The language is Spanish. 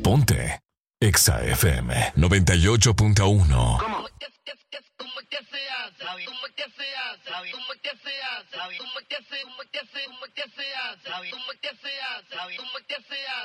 Ponte Exa FM 98.1. ¿Cómo es que se hace? ¿Cómo es que se hace? ¿Cómo es que se hace? ¿Cómo es que se hace? ¿Cómo es que se hace? ¿Cómo es que se hace? ¿Cómo es que se hace?